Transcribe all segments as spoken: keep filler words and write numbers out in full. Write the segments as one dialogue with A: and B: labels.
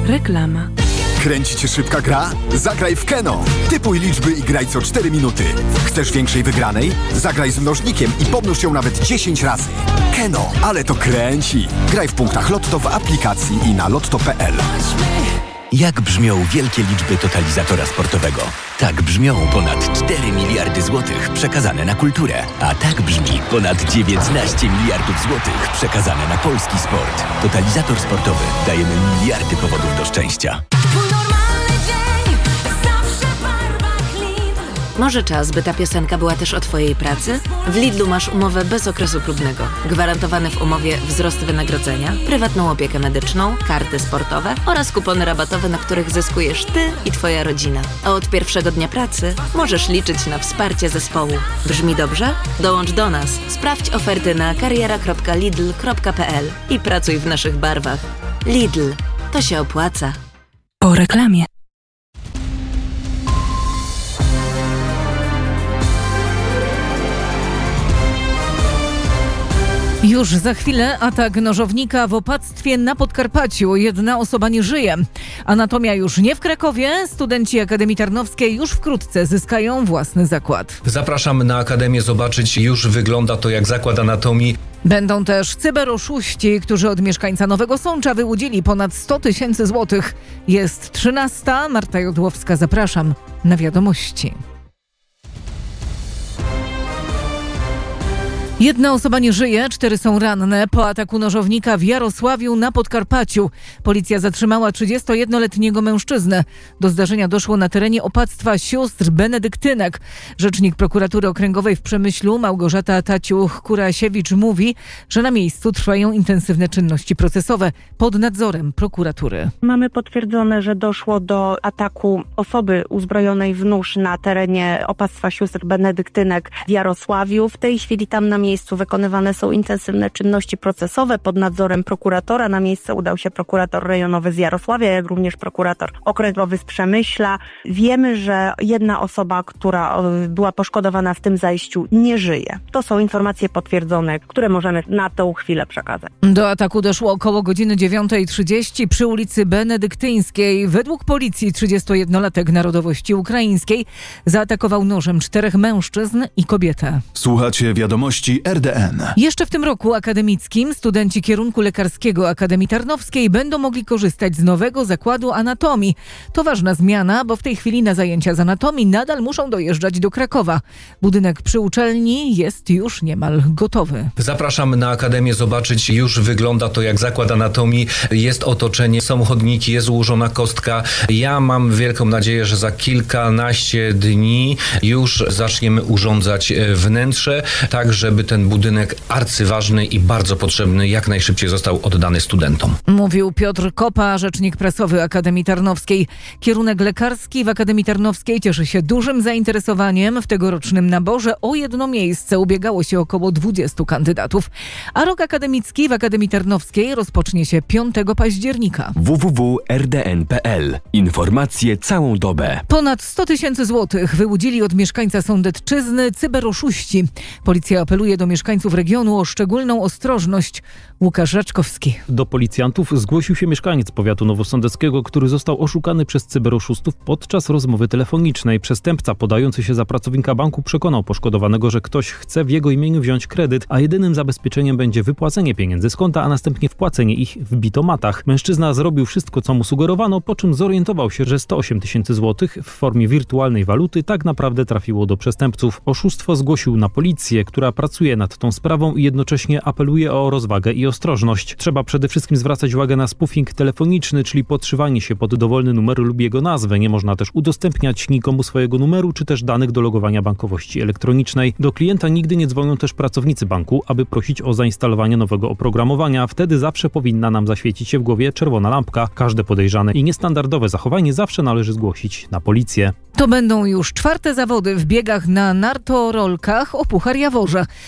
A: Reklama.
B: Kręci cię szybka gra? Zagraj w Keno. Typuj liczby i graj co cztery minuty. Chcesz większej wygranej? Zagraj z mnożnikiem i pomnóż ją nawet dziesięć razy. Keno, ale to kręci. Graj w punktach Lotto w aplikacji i na lotto kropka p l.
C: Jak brzmią wielkie liczby totalizatora sportowego? Tak brzmią ponad cztery miliardy złotych przekazane na kulturę. A tak brzmi ponad dziewiętnaście miliardów złotych przekazane na polski sport. Totalizator sportowy. Dajemy miliardy powodów do szczęścia.
D: Może czas, by ta piosenka była też o Twojej pracy? W Lidlu masz umowę bez okresu próbnego. Gwarantowany w umowie wzrost wynagrodzenia, prywatną opiekę medyczną, karty sportowe oraz kupony rabatowe, na których zyskujesz Ty i Twoja rodzina. A od pierwszego dnia pracy możesz liczyć na wsparcie zespołu. Brzmi dobrze? Dołącz do nas. Sprawdź oferty na kariera kropka lidl kropka p l i pracuj w naszych barwach. Lidl. To się opłaca.
A: Po reklamie.
E: Już za chwilę atak nożownika w opactwie na Podkarpaciu. Jedna osoba nie żyje. Anatomia już nie w Krakowie. Studenci Akademii Tarnowskiej już wkrótce zyskają własny zakład.
F: Zapraszam na Akademię zobaczyć. Już wygląda to jak zakład anatomii.
E: Będą też cyberoszuści, którzy od mieszkańca Nowego Sącza wyłudzili ponad sto tysięcy złotych. Jest trzynasta. Marta Jodłowska, zapraszam na wiadomości. Jedna osoba nie żyje, cztery są ranne po ataku nożownika w Jarosławiu na Podkarpaciu. Policja zatrzymała trzydziestojednoletniego mężczyznę. Do zdarzenia doszło na terenie opactwa sióstr benedyktynek. Rzecznik prokuratury okręgowej w Przemyślu Małgorzata Taciuch-Kurasiewicz mówi, że na miejscu trwają intensywne czynności procesowe pod nadzorem prokuratury.
G: Mamy potwierdzone, że doszło do ataku osoby uzbrojonej w nóż na terenie opactwa sióstr benedyktynek w Jarosławiu. W tej chwili tam na miejscu miejscu wykonywane są intensywne czynności procesowe pod nadzorem prokuratora. Na miejsce udał się prokurator rejonowy z Jarosławia, jak również prokurator okręgowy z Przemyśla. Wiemy, że jedna osoba, która była poszkodowana w tym zajściu, nie żyje. To są informacje potwierdzone, które możemy na tą chwilę przekazać.
E: Do ataku doszło około godziny dziewiąta trzydzieści przy ulicy Benedyktyńskiej. Według policji trzydziestojednolatek narodowości ukraińskiej zaatakował nożem czterech mężczyzn i kobietę.
B: Słuchacie wiadomości R D N.
E: Jeszcze w tym roku akademickim studenci kierunku lekarskiego Akademii Tarnowskiej będą mogli korzystać z nowego zakładu anatomii. To ważna zmiana, bo w tej chwili na zajęcia z anatomii nadal muszą dojeżdżać do Krakowa. Budynek przy uczelni jest już niemal gotowy.
F: Zapraszam na Akademię zobaczyć. Już wygląda to jak zakład anatomii. Jest otoczenie, są chodniki, jest ułożona kostka. Ja mam wielką nadzieję, że za kilkanaście dni już zaczniemy urządzać wnętrze, tak żeby ten budynek arcyważny i bardzo potrzebny jak najszybciej został oddany studentom.
E: Mówił Piotr Kopa, rzecznik prasowy Akademii Tarnowskiej. Kierunek lekarski w Akademii Tarnowskiej cieszy się dużym zainteresowaniem. W tegorocznym naborze o jedno miejsce ubiegało się około dwudziestu kandydatów. A rok akademicki w Akademii Tarnowskiej rozpocznie się piątego października.
C: w w w kropka r d n kropka p l. Informacje całą dobę.
E: Ponad sto tysięcy złotych wyłudzili od mieszkańca Sądecczyzny cyberoszuści. Policja apeluje do mieszkańców regionu o szczególną ostrożność. Łukasz Raczkowski.
H: Do policjantów zgłosił się mieszkaniec powiatu nowosądeckiego, który został oszukany przez cyberoszustów podczas rozmowy telefonicznej. Przestępca podający się za pracownika banku przekonał poszkodowanego, że ktoś chce w jego imieniu wziąć kredyt, a jedynym zabezpieczeniem będzie wypłacenie pieniędzy z konta, a następnie wpłacenie ich w bitomatach. Mężczyzna zrobił wszystko, co mu sugerowano, po czym zorientował się, że sto osiem tysięcy złotych w formie wirtualnej waluty tak naprawdę trafiło do przestępców. Oszustwo zgłosił na policję, która pracuje nad tą sprawą i jednocześnie apeluje o rozwagę i ostrożność. Trzeba przede wszystkim zwracać uwagę na spoofing telefoniczny, czyli podszywanie się pod dowolny numer lub jego nazwę. Nie można też udostępniać nikomu swojego numeru, czy też danych do logowania bankowości elektronicznej. Do klienta nigdy nie dzwonią też pracownicy banku, aby prosić o zainstalowanie nowego oprogramowania. Wtedy zawsze powinna nam zaświecić się w głowie czerwona lampka. Każde podejrzane i niestandardowe zachowanie zawsze należy zgłosić na policję.
E: To będą już czwarte zawody w biegach na nartorolkach o Puchar Jaworza.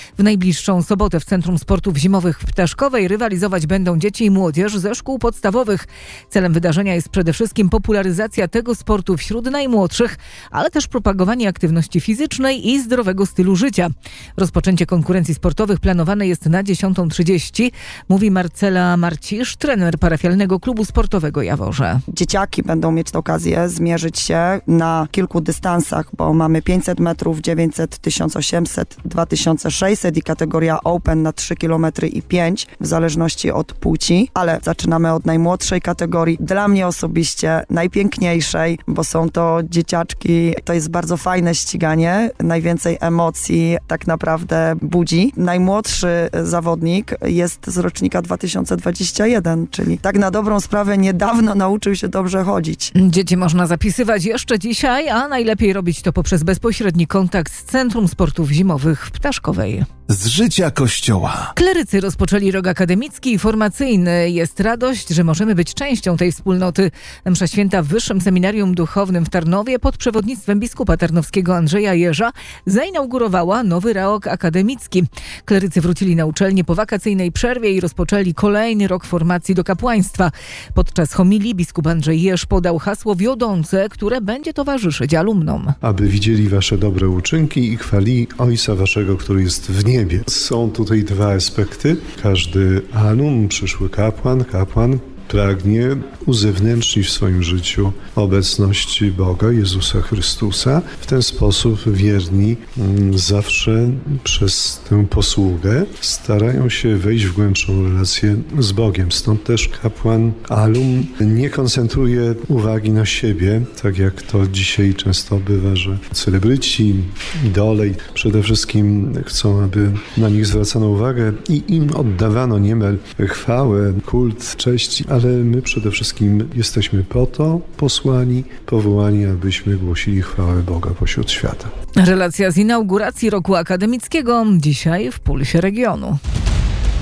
E: W najbliższą sobotę w Centrum Sportów Zimowych w Ptaszkowej rywalizować będą dzieci i młodzież ze szkół podstawowych. Celem wydarzenia jest przede wszystkim popularyzacja tego sportu wśród najmłodszych, ale też propagowanie aktywności fizycznej i zdrowego stylu życia. Rozpoczęcie konkurencji sportowych planowane jest na dziesiątą trzydzieści, mówi Marcela Marcisz, trener parafialnego klubu sportowego Jaworze.
A: Dzieciaki będą mieć okazję zmierzyć się na kilku dystansach, bo mamy pięćset metrów, dziewięćset, tysiąc osiemset, dwa tysiące sześćset i kategoria Open na trzy kilometry i pięć, w zależności od płci, ale zaczynamy od najmłodszej kategorii. Dla mnie osobiście najpiękniejszej, bo są to dzieciaczki, to jest bardzo fajne ściganie, najwięcej emocji tak naprawdę budzi. Najmłodszy zawodnik jest z rocznika dwa tysiące dwudziestego pierwszego, czyli tak na dobrą sprawę niedawno nauczył się dobrze chodzić.
E: Dzieci można zapisywać jeszcze dzisiaj, a najlepiej robić to poprzez bezpośredni kontakt z Centrum Sportów Zimowych w Ptaszkowej.
B: Z życia Kościoła.
E: Klerycy rozpoczęli rok akademicki i formacyjny. Jest radość, że możemy być częścią tej wspólnoty. Msza święta w Wyższym Seminarium Duchownym w Tarnowie pod przewodnictwem biskupa tarnowskiego Andrzeja Jerza zainaugurowała nowy rok akademicki. Klerycy wrócili na uczelnię po wakacyjnej przerwie i rozpoczęli kolejny rok formacji do kapłaństwa. Podczas homilii biskup Andrzej Jerz podał hasło wiodące, które będzie towarzyszyć alumnom.
I: Aby widzieli wasze dobre uczynki i chwalili Ojca waszego, który jest w niebie. Są tutaj dwa aspekty. Każdy alum, przyszły kapłan, kapłan pragnie uzewnętrznić w swoim życiu obecność Boga, Jezusa Chrystusa. W ten sposób wierni zawsze przez tę posługę starają się wejść w głębszą relację z Bogiem. Stąd też kapłan alum nie koncentruje uwagi na siebie, tak jak to dzisiaj często bywa, że celebryci, idole przede wszystkim chcą, aby na nich zwracano uwagę i im oddawano niemal chwałę, kult, cześć, ale my przede wszystkim jesteśmy po to posłani, powołani, abyśmy głosili chwałę Boga pośród świata.
E: Relacja z inauguracji roku akademickiego dzisiaj w Pulsie Regionu.